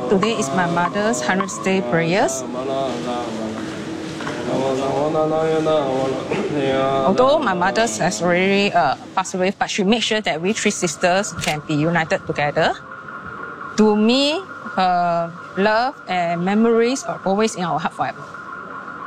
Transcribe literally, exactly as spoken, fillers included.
Today is my mother's hundredth day prayers. Although my mother has already uh, passed away, but she made sure that we three sisters can be united together. To me, her love and memories are always in our heart forever.